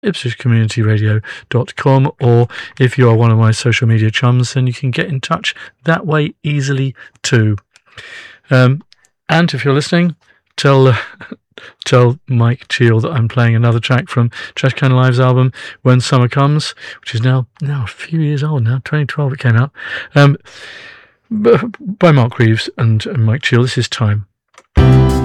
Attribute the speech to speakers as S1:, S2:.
S1: ipswichcommunityradio.com, or if you are one of my social media chums, then you can get in touch that way easily too. And if you're listening, tell Mike Cheel that I'm playing another track from Trashcan Live's album When Summer Comes, which is now a few years old now. 2012 it came out, by Mark Reeves and Mike Cheel. This is Time.